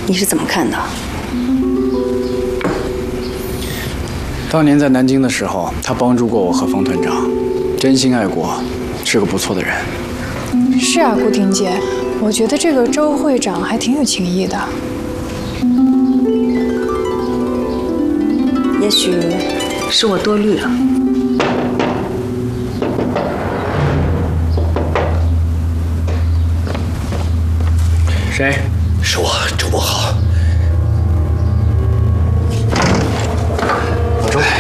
你是怎么看的？ 当年在南京的时候，他帮助过我和方团长，真心爱国，是个不错的人。 是啊，顾婷姐，我觉得这个周会长还挺有情义的。 也许是我多虑了。 谁？ 是我，周伯豪。 老周，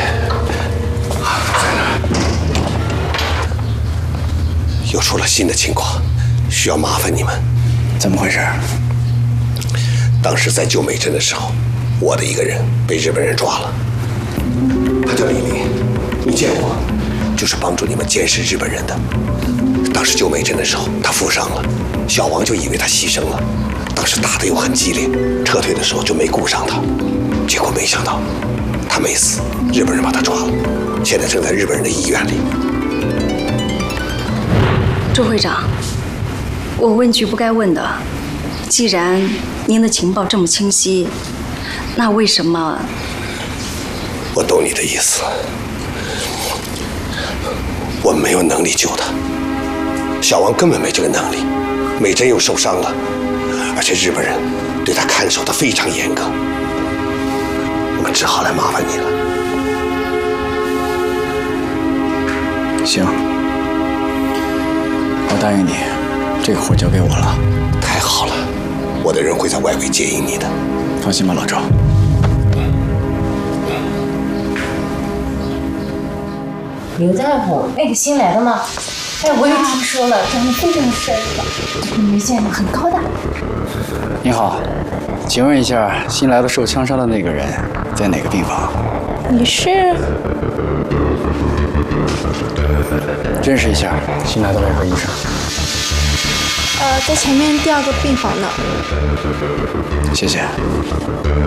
又出了新的情况，需要麻烦你们。 怎么回事？ 当时在救美珍的时候，我的一个人被日本人抓了。他叫李林，你见过？就是帮助你们监视日本人的。当时救美珍的时候，他负伤了，小王就以为他牺牲了。当时打得又很激烈，撤退的时候就没顾上他。结果没想到，他没死，日本人把他抓了，现在正在日本人的医院里。 周会长，我问句不该问的。既然您的情报这么清晰，那为什么？ 我懂你的意思，我没有能力救他，小王根本没这个能力，美珍又受伤了，而且日本人对他看守的非常严格，我们只好来麻烦你了。 行，我答应你，这个活交给我了。 太好了，我的人会在外围接应你的。 放心吧，老周。 刘大夫，那个新来的吗？哎，我也听说了，长得非常帅吧？你没见过，很高大。 你好，请问一下，新来的受枪伤的那个人在哪个病房？ 你是？ 认识一下新来的外科医生。 在前面第2个病房呢。 谢谢。